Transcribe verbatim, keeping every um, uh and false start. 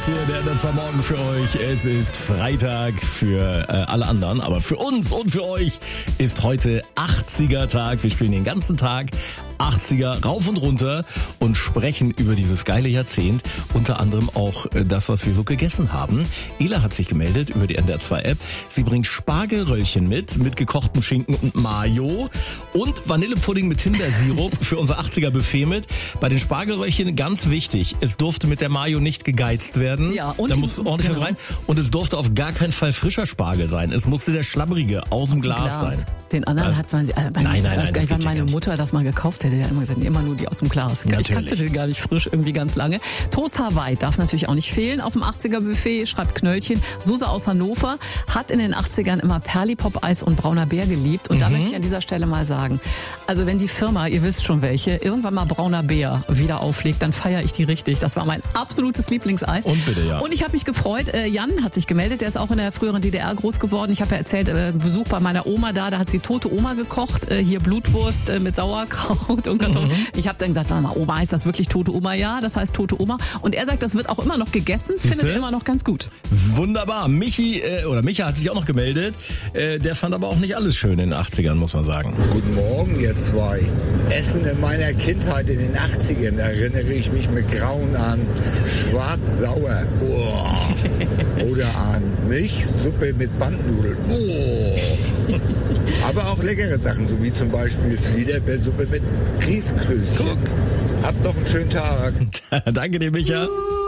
hier der N D R zwei Morgen für euch. Es ist Freitag für äh, alle anderen, aber für uns und für euch ist heute achtziger Tag. Wir spielen den ganzen Tag achtziger rauf und runter und sprechen über dieses geile Jahrzehnt. Unter anderem auch äh, das, was wir so gegessen haben. Ela hat sich gemeldet über die N D R zwei App. Sie bringt Spargelröllchen mit, mit gekochtem Schinken und Mayo und Vanillepudding mit Himbeersirup für unser achtziger Buffet mit. Bei den Spargelröllchen ganz wichtig, es durfte mit der Mayo nicht gegeizt werden. Ja, und da musste ordentlich genau. was rein. Und es durfte auf gar keinen Fall frischer Spargel sein. Es musste der schlabbrige aus, aus dem Glas, Glas sein. Den anderen das, hat man, äh, meine, nein, nein, ich nein, weiß gar nicht, wann meine nicht. Mutter das mal gekauft hätte. Der hat immer gesagt, immer nur die aus dem Glas. Natürlich. Ich kannte den gar nicht frisch, irgendwie ganz lange. Toast Hawaii darf natürlich auch nicht fehlen auf dem achtziger Buffet, schreibt Knöllchen. Suse aus Hannover hat in den achtzigern immer Perlipop-Eis und brauner Bär geliebt. Und mhm. da möchte ich an dieser Stelle mal sagen, also wenn die Firma, ihr wisst schon welche, irgendwann mal brauner Bär wieder auflegt, dann feiere ich die richtig. Das war mein absolutes Lieblingseis. Und bitte, ja. Und ich habe mich gefreut, äh, Jan hat sich gemeldet, der ist auch in der früheren D D R groß geworden. Ich habe ja erzählt, äh, Besuch bei meiner Oma da, da hat sie tote Oma gekocht, äh, hier Blutwurst äh, mit Sauerkraut und Kartoffeln. Mhm. Ich habe dann gesagt, warte mal, Oma, heißt das wirklich tote Oma? Ja, das heißt tote Oma. Und er sagt, das wird auch immer noch gegessen, Siehste? findet er immer noch ganz gut. Wunderbar. Michi, äh, oder Micha hat sich auch noch gemeldet. Äh, der fand aber auch nicht alles schön in den achtzigern, muss man sagen. Guten Morgen, ihr zwei. Essen in meiner Kindheit in den achtzigern erinnere ich mich mit Grauen an schwarz-sauer. Boah. Oder an Milchsuppe mit Bandnudeln. Boah. Aber auch leckere Sachen, so wie zum Beispiel Fliederbeersuppe mit Grießklößchen. Habt noch einen schönen Tag. Danke dir, Micha.